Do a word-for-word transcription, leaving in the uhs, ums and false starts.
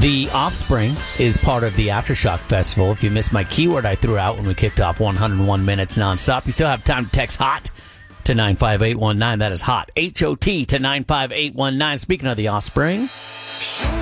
The Offspring is part of the Aftershock Festival. If you missed my keyword I threw out when we kicked off one hundred one minutes nonstop, you still have time to text HOT to nine five eight one nine. That is HOT, H O T, to nine five eight one nine. Speaking of the Offspring...